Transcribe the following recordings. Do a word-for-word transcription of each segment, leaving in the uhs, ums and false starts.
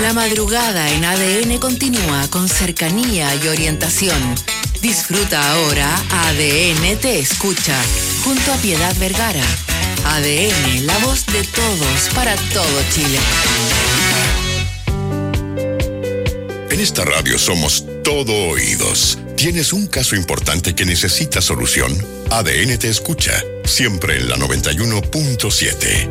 La madrugada en A D N continúa con cercanía y orientación. Disfruta ahora A D N Te Escucha, junto a Piedad Vergara. A D N, la voz de todos, para todo Chile. En esta radio somos todo oídos. ¿Tienes un caso importante que necesita solución? A D N Te Escucha, siempre en la noventa y uno punto siete.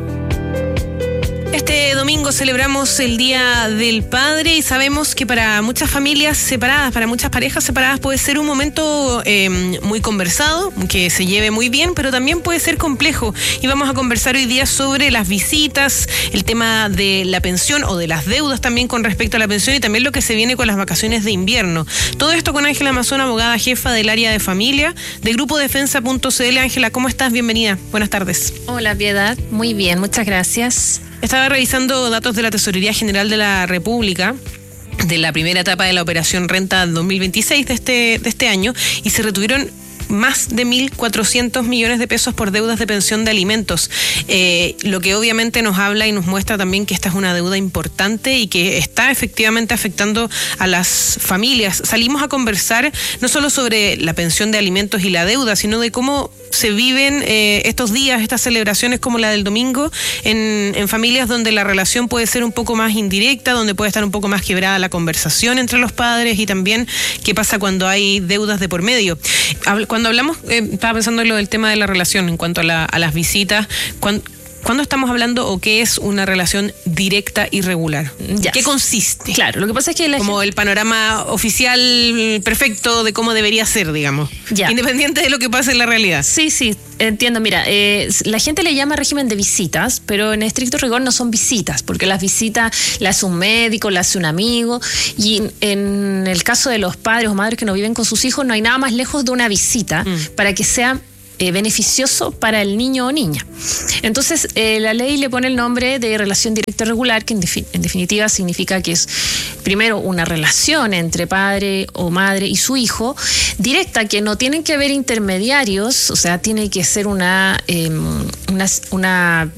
Este domingo celebramos el Día del Padre y sabemos que para muchas familias separadas, para muchas parejas separadas puede ser un momento eh, muy conversado, que se lleve muy bien, pero también puede ser complejo. Y vamos a conversar hoy día sobre las visitas, el tema de la pensión o de las deudas también con respecto a la pensión y también lo que se viene con las vacaciones de invierno. Todo esto con Ángela Mazón, abogada jefa del área de familia de Grupo Defensa punto c l. Ángela, ¿cómo estás? Bienvenida. Buenas tardes. Hola, Piedad. Muy bien, muchas gracias. Estaba revisando datos de la Tesorería General de la República de la primera etapa de la Operación Renta dos mil veintiséis de este, de este año y se retuvieron más de mil cuatrocientos millones de pesos por deudas de pensión de alimentos, eh, lo que obviamente nos habla y nos muestra también que esta es una deuda importante y que está efectivamente afectando a las familias. Salimos a conversar no solo sobre la pensión de alimentos y la deuda, sino de cómo se viven eh, estos días, estas celebraciones como la del domingo, en, en familias donde la relación puede ser un poco más indirecta, donde puede estar un poco más quebrada la conversación entre los padres y también qué pasa cuando hay deudas de por medio. Cuando hablamos, eh, estaba pensando en lo del tema de la relación en cuanto a, la, a las visitas, cuando, ¿cuándo estamos hablando o qué es una relación directa y regular? Ya. ¿Qué consiste? Claro, lo que pasa es que la Como gente... el panorama oficial perfecto de cómo debería ser, digamos. Ya. Independiente de lo que pase en la realidad. Sí, sí, entiendo. Mira, eh, la gente le llama régimen de visitas, pero en estricto rigor no son visitas, porque las visitas las hace un médico, las hace un amigo, y en el caso de los padres o madres que no viven con sus hijos, no hay nada más lejos de una visita mm. para que sea Eh, beneficioso para el niño o niña. Entonces, eh, la ley le pone el nombre de relación directa regular, que en, defi- en definitiva significa que es, primero, una relación entre padre o madre y su hijo, directa, que no tienen que haber intermediarios, o sea, tiene que ser una... Eh, una, una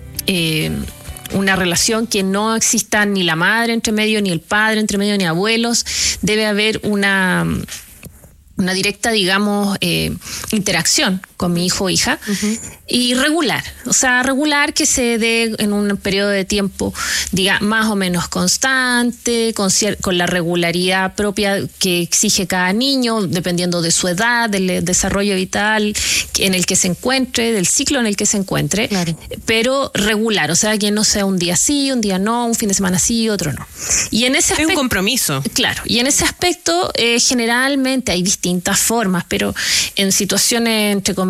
eh, una relación que no exista ni la madre entre medio, ni el padre entre medio, ni abuelos. Debe haber una... una directa, digamos, eh, interacción con mi hijo o hija, uh-huh. y regular, o sea, regular que se dé en un periodo de tiempo, diga, más o menos constante, con, cier- con la regularidad propia que exige cada niño, dependiendo de su edad, del desarrollo vital en el que se encuentre, del ciclo en el que se encuentre, claro. Pero regular, o sea, que no sea un día sí, un día no, un fin de semana sí, otro no. Y en ese aspecto, es un compromiso. Claro, y en ese aspecto eh, generalmente hay distintas formas, pero en situaciones, entre comillas,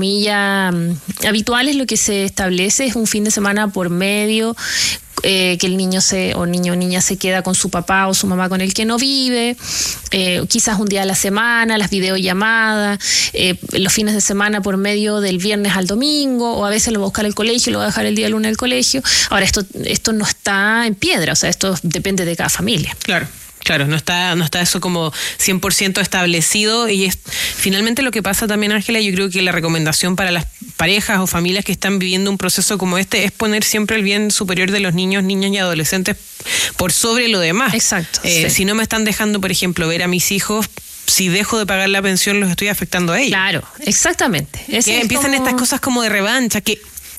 habituales, lo que se establece es un fin de semana por medio, eh, que el niño se o niño o niña se queda con su papá o su mamá con el que no vive, eh, quizás un día a la semana, las videollamadas, eh, los fines de semana por medio del viernes al domingo, o a veces lo va a buscar al colegio y lo va a dejar el día lunes al colegio. Ahora, esto, esto no está en piedra, o sea, esto depende de cada familia. Claro. Claro, no está, no está eso como cien por ciento establecido y es finalmente lo que pasa también, Ángela. Yo creo que la recomendación para las parejas o familias que están viviendo un proceso como este es poner siempre el bien superior de los niños, niñas y adolescentes por sobre lo demás. Exacto. Eh, sí. Si no me están dejando, por ejemplo, ver a mis hijos, si dejo de pagar la pensión los estoy afectando a ellos. Claro, exactamente. Ese que empiezan como... estas cosas como de revancha, que...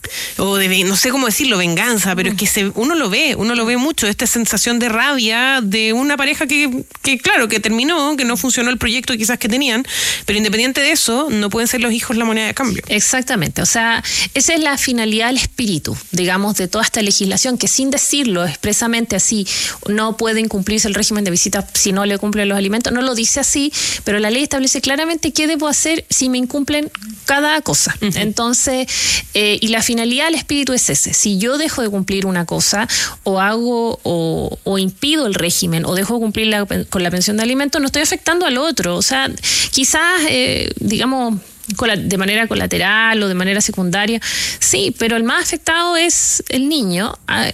o de, no sé cómo decirlo, venganza, pero mm. es que se, uno lo ve, uno lo ve mucho, esta sensación de rabia de una pareja que, que claro, que terminó, que no funcionó el proyecto quizás que tenían, pero independiente de eso, no pueden ser los hijos la moneda de cambio. Exactamente, o sea, esa es la finalidad, el espíritu, digamos, de toda esta legislación, que sin decirlo expresamente así, no puede incumplirse el régimen de visita si no le cumplen los alimentos, no lo dice así, pero la ley establece claramente qué debo hacer si me incumplen cada cosa. Uh-huh. Entonces, eh, y la finalidad, el espíritu es ese. Si yo dejo de cumplir una cosa o hago o, o impido el régimen o dejo de cumplir la, con la pensión de alimentos, no estoy afectando al otro. O sea, quizás, eh, digamos, de manera colateral o de manera secundaria, sí, pero el más afectado es el niño,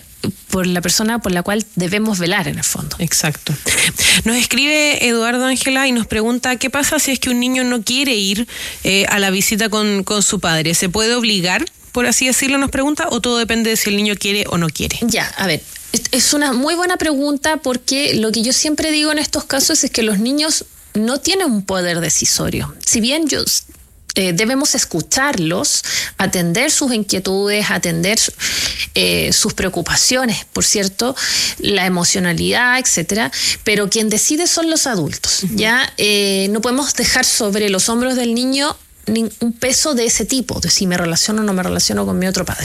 por la persona por la cual debemos velar en el fondo. Exacto. Nos escribe Eduardo, Ángela, y nos pregunta qué pasa si es que un niño no quiere ir eh, a la visita con, con su padre. ¿Se puede obligar, por así decirlo, nos pregunta, o todo depende de si el niño quiere o no quiere? Ya, a ver, Es una muy buena pregunta, porque lo que yo siempre digo en estos casos es que los niños no tienen un poder decisorio. Si bien yo... Eh, debemos escucharlos, atender sus inquietudes, atender eh, sus preocupaciones, por cierto, la emocionalidad, etcétera, pero quien decide son los adultos. Uh-huh. Ya eh, no podemos dejar sobre los hombros del niño un peso de ese tipo, de si me relaciono o no me relaciono con mi otro padre.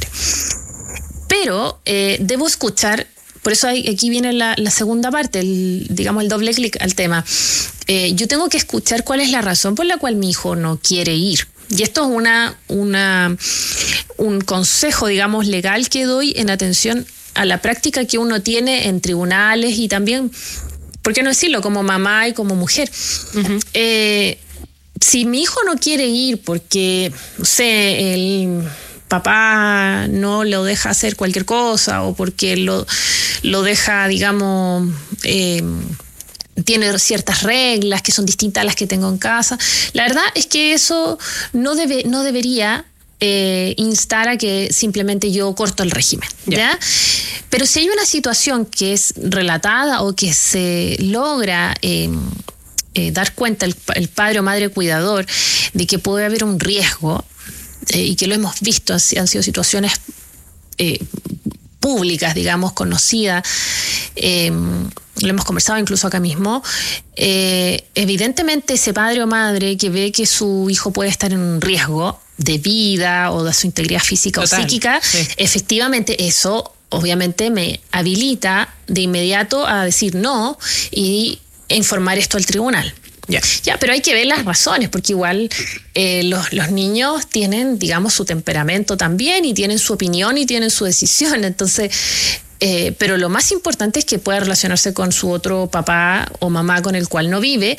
Pero eh, debo escuchar. Por eso hay, aquí viene la, la segunda parte, el, digamos el doble clic al tema. Eh, yo tengo que escuchar cuál es la razón por la cual mi hijo no quiere ir. Y esto es una, una, un consejo, digamos, legal que doy en atención a la práctica que uno tiene en tribunales y también, ¿por qué no decirlo?, como mamá y como mujer. Uh-huh. Eh, si mi hijo no quiere ir porque, no sé, el... papá no lo deja hacer cualquier cosa, o porque lo, lo deja, digamos, eh, tiene ciertas reglas que son distintas a las que tengo en casa. La verdad es que eso no, debe, no debería eh, instar a que simplemente yo corto el régimen, ¿ya? ¿ya? Pero si hay una situación que es relatada o que se logra eh, eh, dar cuenta el, el padre o madre cuidador de que puede haber un riesgo, Eh, y que lo hemos visto, han sido situaciones eh, públicas, digamos, conocidas, eh, lo hemos conversado incluso acá mismo, eh, evidentemente ese padre o madre que ve que su hijo puede estar en un riesgo de vida o de su integridad física Total, o psíquica, sí. efectivamente eso obviamente me habilita de inmediato a decir no y informar esto al tribunal. Ya, ya, pero hay que ver las razones, porque igual eh, los, los niños tienen, digamos, su temperamento también, y tienen su opinión y tienen su decisión. Entonces, eh, pero lo más importante es que pueda relacionarse con su otro papá o mamá con el cual no vive,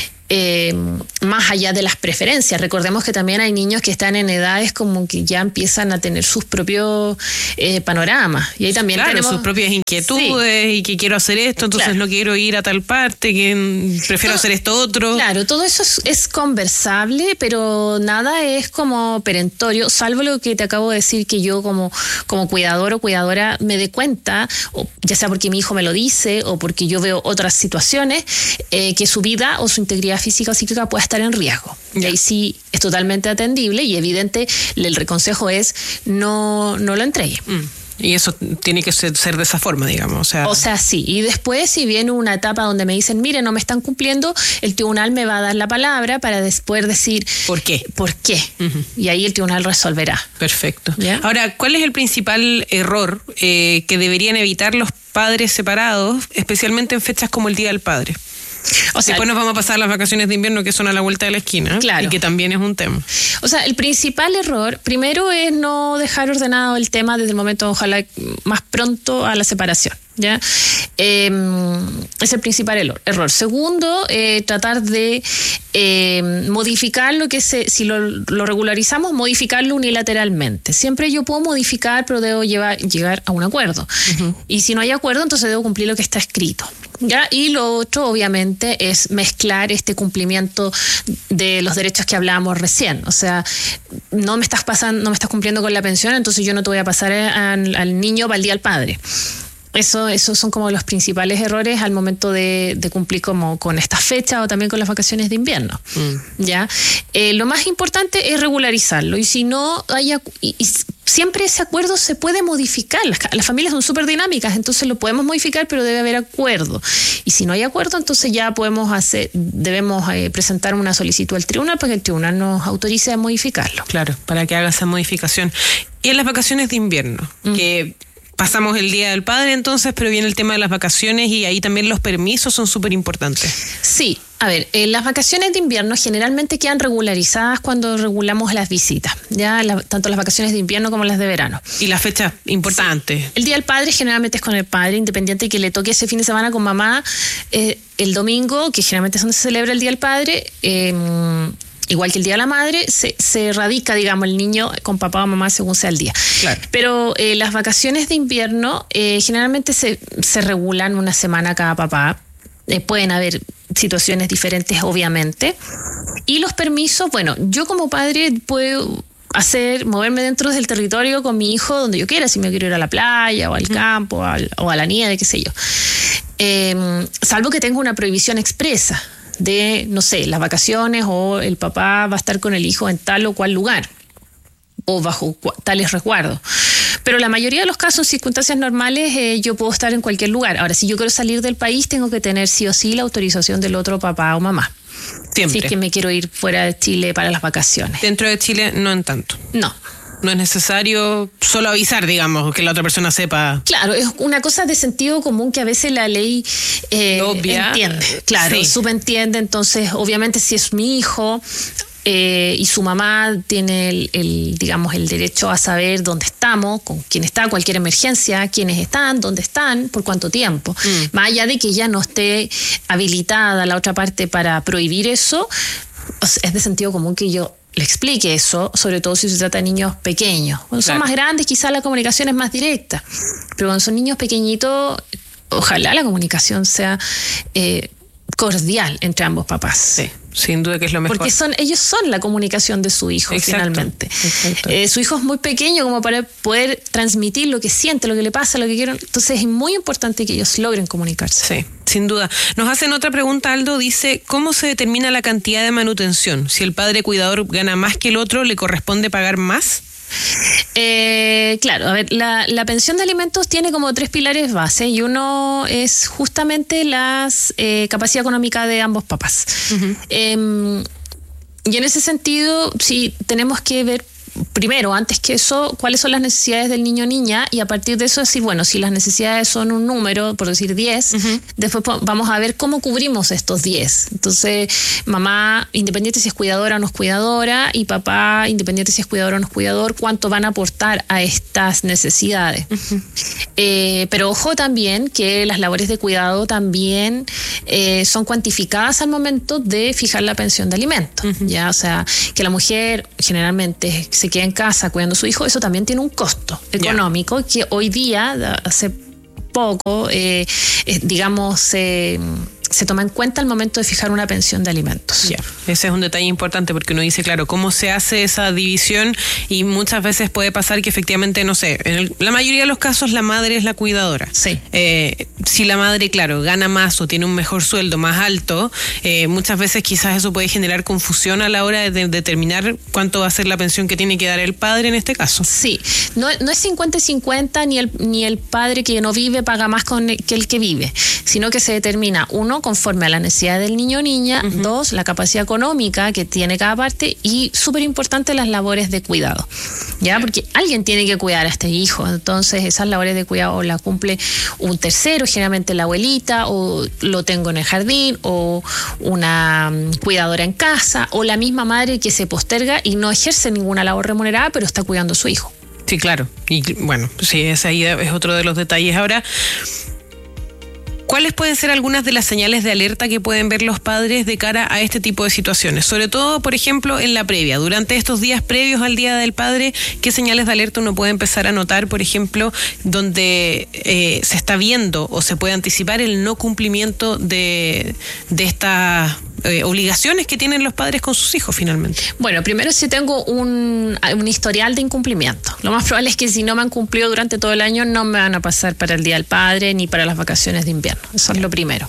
eh, más allá de las preferencias. Recordemos que también hay niños que están en edades como que ya empiezan a tener sus propios eh, panoramas. Y ahí también claro, tenemos sus propias inquietudes, sí. y que quiero hacer esto, entonces claro. no quiero ir a tal parte, que prefiero todo, hacer esto otro. Claro, todo eso es, es conversable, pero nada es como perentorio, salvo lo que te acabo de decir, que yo como, como cuidador o cuidadora me dé cuenta, o ya sea porque mi hijo me lo dice o porque yo veo otras situaciones, eh, que su vida o su integridad física o psíquica pueda estar en riesgo. Y ahí sí es totalmente atendible y evidente, el reconsejo es no, no lo entregue. Mm. Y eso tiene que ser, ser de esa forma, digamos. O sea, o sea, sí. Y después, si viene una etapa donde me dicen, mire, no me están cumpliendo, el tribunal me va a dar la palabra para después decir... ¿Por qué? ¿Por qué? Uh-huh. Y ahí el tribunal resolverá. Perfecto. ¿Ya? Ahora, ¿cuál es el principal error eh, que deberían evitar los padres separados, especialmente en fechas como el Día del Padre? O sea, después nos vamos a pasar las vacaciones de invierno, que son a la vuelta de la esquina, claro. y que también es un tema. O sea, el principal error, primero, es no dejar ordenado el tema desde el momento, ojalá más pronto, a la separación. ¿Ya? Eh, es el principal error. Segundo, eh, tratar de eh, modificar lo que se, si lo, lo regularizamos, modificarlo unilateralmente. Siempre yo puedo modificar, pero debo llevar, llegar a un acuerdo. Uh-huh. Y si no hay acuerdo, entonces debo cumplir lo que está escrito. ¿Ya? Y lo otro, obviamente, es mezclar este cumplimiento de los derechos que hablábamos recién. O sea, no me estás pasando, no me estás cumpliendo con la pensión, entonces yo no te voy a pasar al, al niño para el Día del Padre. Eso, esos son como los principales errores al momento de, de cumplir como con esta fecha o también con las vacaciones de invierno. Mm. ¿Ya? Eh, lo más importante es regularizarlo, y si no hay y, y siempre ese acuerdo se puede modificar. Las, las familias son súper dinámicas, entonces lo podemos modificar, pero debe haber acuerdo. Y si no hay acuerdo, entonces ya podemos hacer, debemos eh, presentar una solicitud al tribunal para que el tribunal nos autorice a modificarlo. Claro, para que haga esa modificación. Y en las vacaciones de invierno, mm. que pasamos el Día del Padre entonces, pero viene el tema de las vacaciones, y ahí también los permisos son súper importantes. Sí, a ver, eh, las vacaciones de invierno generalmente quedan regularizadas cuando regulamos las visitas, ya la, tanto las vacaciones de invierno como las de verano. Y las fechas importantes. Sí. El Día del Padre generalmente es con el padre, independiente de que le toque ese fin de semana con mamá, eh, el domingo, que generalmente es donde se celebra el Día del Padre, eh, igual que el Día de la Madre, se, se radica, digamos, el niño con papá o mamá según sea el día. Claro. Pero eh, las vacaciones de invierno eh, generalmente se, se regulan una semana cada papá. Eh, pueden haber situaciones diferentes, obviamente. Y los permisos, bueno, yo como padre puedo... hacer, moverme dentro del territorio con mi hijo donde yo quiera, si me quiero ir a la playa o al campo o, al, o a la nieve, qué sé yo. Eh, salvo que tenga una prohibición expresa de, no sé, las vacaciones o el papá va a estar con el hijo en tal o cual lugar o bajo tales resguardos. Pero la mayoría de los casos, en circunstancias normales, eh, yo puedo estar en cualquier lugar. Ahora, si yo quiero salir del país, tengo que tener sí o sí la autorización del otro papá o mamá. Siempre. Si es que me quiero ir fuera de Chile para las vacaciones. Dentro de Chile, no en tanto. No. No es necesario solo avisar, digamos, que la otra persona sepa. Claro, es una cosa de sentido común que a veces la ley eh, Obvia. entiende. Claro, Sí. subentiende. Entonces, obviamente, si es mi hijo eh, y su mamá tiene el, el, digamos, el derecho a saber dónde estamos, con quién está, cualquier emergencia, quiénes están, dónde están, por cuánto tiempo. Mm. Más allá de que ya no esté habilitada la otra parte para prohibir eso, es de sentido común que yo le explique eso, sobre todo si se trata de niños pequeños. Cuando son Claro. más grandes, quizás la comunicación es más directa, pero cuando son niños pequeñitos, ojalá la comunicación sea eh, cordial entre ambos papás. Sí, sin duda que es lo mejor. Porque son, ellos son la comunicación de su hijo. Exacto, finalmente. Exacto. Eh, su hijo es muy pequeño como para poder transmitir lo que siente, lo que le pasa, lo que quieren. Entonces es muy importante que ellos logren comunicarse. Sí, sin duda. Nos hacen otra pregunta, Aldo. Dice, ¿cómo se determina la cantidad de manutención? Si el padre cuidador gana más que el otro, ¿le corresponde pagar más? Eh, claro, a ver, la, la pensión de alimentos tiene como tres pilares base y uno es justamente la eh, capacidad económica de ambos papás. Uh-huh. Eh, y en ese sentido, sí, tenemos que ver primero, antes que eso, cuáles son las necesidades del niño o niña y a partir de eso decir, bueno, si las necesidades son un número, por decir diez, uh-huh. después vamos a ver cómo cubrimos estos diez. Entonces, mamá, independiente si es cuidadora o no es cuidadora, y papá, independiente si es cuidador o no es cuidador, cuánto van a aportar a estas necesidades. Uh-huh. Eh, pero ojo también que las labores de cuidado también eh, son cuantificadas al momento de fijar la pensión de alimentos. Uh-huh. ¿Ya? O sea, que la mujer generalmente se queda en casa cuidando a su hijo, eso también tiene un costo económico, yeah. que hoy día, hace poco, eh, eh, digamos, eh, se toma en cuenta al momento de fijar una pensión de alimentos. Yeah. Ese es un detalle importante porque uno dice, claro, cómo se hace esa división y muchas veces puede pasar que efectivamente, no sé, en el, la mayoría de los casos la madre es la cuidadora. Sí. Eh, si la madre, claro, gana más o tiene un mejor sueldo más alto, eh, muchas veces quizás eso puede generar confusión a la hora de, de determinar cuánto va a ser la pensión que tiene que dar el padre en este caso. Sí, no, no es cincuenta y cincuenta, ni el, ni el padre que no vive paga más con el, que el que vive, sino que se determina, uno, conforme a la necesidad del niño o niña, uh-huh. dos, la capacidad económica que tiene cada parte y, súper importante, las labores de cuidado, ¿ya? Porque alguien tiene que cuidar a este hijo, entonces esas labores de cuidado la cumple un tercero, generalmente la abuelita, o lo tengo en el jardín, o una cuidadora en casa, o la misma madre que se posterga y no ejerce ninguna labor remunerada, pero está cuidando a su hijo. Sí, claro. Y bueno, sí, ese ahí es otro de los detalles. Ahora, ¿cuáles pueden ser algunas de las señales de alerta que pueden ver los padres de cara a este tipo de situaciones? Sobre todo, por ejemplo, en la previa, durante estos días previos al Día del Padre, ¿qué señales de alerta uno puede empezar a notar, por ejemplo, donde eh, se está viendo o se puede anticipar el no cumplimiento de, de estas eh, obligaciones que tienen los padres con sus hijos finalmente? Bueno, primero, si tengo un, un historial de incumplimiento. Lo más probable es que si no me han cumplido durante todo el año, no me van a pasar para el Día del Padre ni para las vacaciones de invierno. Eso es lo primero.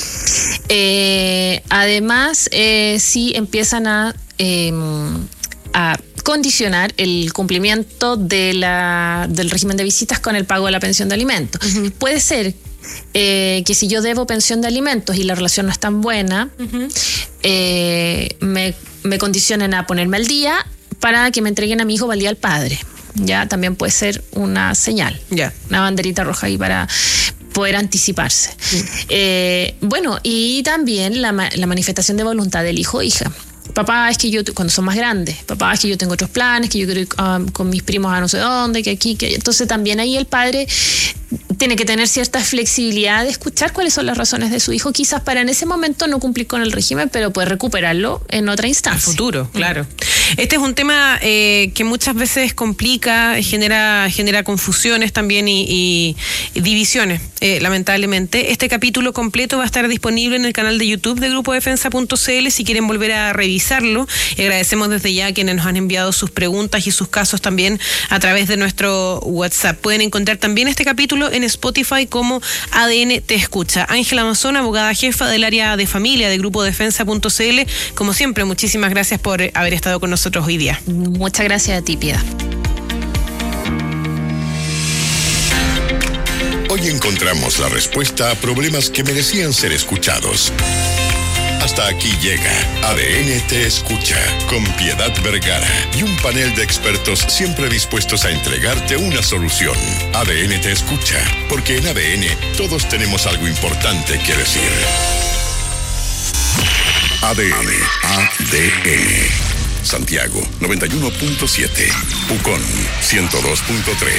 Eh, además, eh, sí empiezan a, eh, a condicionar el cumplimiento de la, del régimen de visitas con el pago de la pensión de alimentos. Uh-huh. Puede ser eh, que si yo debo pensión de alimentos y la relación no es tan buena, uh-huh. eh, me, me condicionen a ponerme al día para que me entreguen a mi hijo para el Día del Padre. Ya también puede ser una señal, yeah. una banderita roja ahí para poder anticiparse. Sí. Eh, bueno, y también la, la manifestación de voluntad del hijo o hija. Papá, es que yo, cuando son más grandes, papá, es que yo tengo otros planes, que yo quiero ir um, con mis primos a no sé dónde, que aquí, que allá. Entonces también ahí el padre tiene que tener cierta flexibilidad de escuchar cuáles son las razones de su hijo, quizás para en ese momento no cumplir con el régimen, pero puede recuperarlo en otra instancia. A futuro, claro. Mm. Este es un tema eh, que muchas veces complica, genera, genera confusiones también y, y, y divisiones, eh, lamentablemente. Este capítulo completo va a estar disponible en el canal de YouTube de grupo defensa punto c l si quieren volver a revisar revisarlo. Y agradecemos desde ya a quienes nos han enviado sus preguntas y sus casos también a través de nuestro WhatsApp. Pueden encontrar también este capítulo en Spotify como A D N Te Escucha. Ángela Mazón, abogada jefa del área de familia de Grupo Defensa punto c l. Como siempre, muchísimas gracias por haber estado con nosotros hoy día. Muchas gracias a ti, Piedad. Hoy encontramos la respuesta a problemas que merecían ser escuchados. Hasta aquí llega A D N Te Escucha con Piedad Vergara y un panel de expertos siempre dispuestos a entregarte una solución. A D N Te Escucha, porque en A D N todos tenemos algo importante que decir. A D N, A D N. Santiago noventa y uno punto siete, Pucón ciento dos punto tres.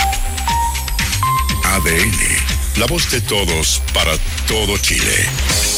A D N, la voz de todos para todo Chile.